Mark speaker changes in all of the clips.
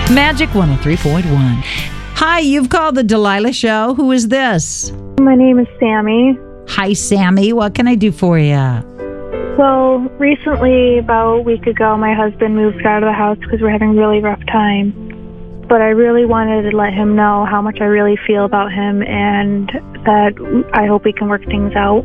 Speaker 1: Magic 103.1. Hi, you've called the Delilah Show. Who is this?
Speaker 2: My name is Sammy.
Speaker 1: Hi, Sammy. What can I do for you?
Speaker 2: Well, recently, about a week ago, my husband moved out of the house because we're having a really rough time. But I really wanted to let him know how much I really feel about him and that I hope we can work things out.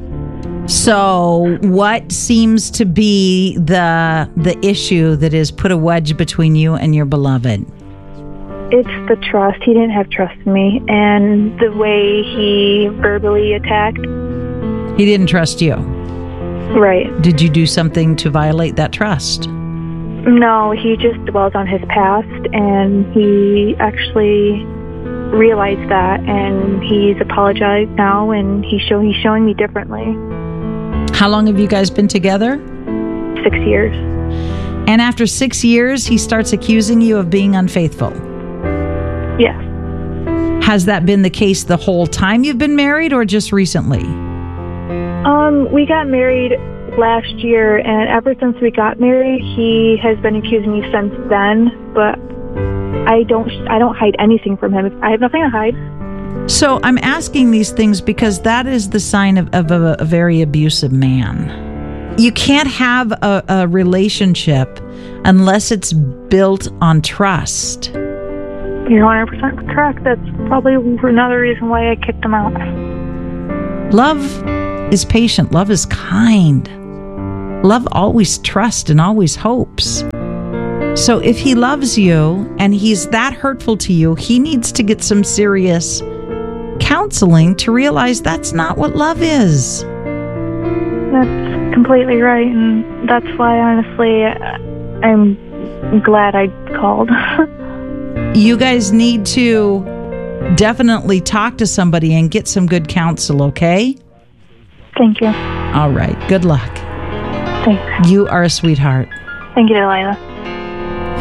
Speaker 1: So what seems to be the issue that has put a wedge between you and your beloved?
Speaker 2: It's the trust. He didn't have trust in me, and the way he verbally attacked.
Speaker 1: He didn't trust you.
Speaker 2: Right.
Speaker 1: Did you do something to violate that trust?
Speaker 2: No, he just dwells on his past, and he actually realized that, and he's apologized now, and he's showing me differently.
Speaker 1: How long have you guys been together?
Speaker 2: 6 years.
Speaker 1: And after 6 years, he starts accusing you of being unfaithful.
Speaker 2: Yes.
Speaker 1: Has that been the case the whole time you've been married or just recently?
Speaker 2: We got married last year, and ever since we got married, he has been accusing me since then, but I don't hide anything from him. I have nothing to hide.
Speaker 1: So I'm asking these things because that is the sign of a very abusive man. You can't have a relationship unless it's built on trust.
Speaker 2: You're 100% correct. That's probably another reason why I kicked him out.
Speaker 1: Love is patient. Love is kind. Love always trusts and always hopes. So if he loves you and he's that hurtful to you, he needs to get some serious counseling to realize that's not what love is.
Speaker 2: That's completely right, and that's why, honestly, I'm glad I called.
Speaker 1: You guys need to definitely talk to somebody and get some good counsel, okay?
Speaker 2: Thank you.
Speaker 1: All right. Good luck.
Speaker 2: Thanks.
Speaker 1: You are a sweetheart.
Speaker 2: Thank you, Delilah.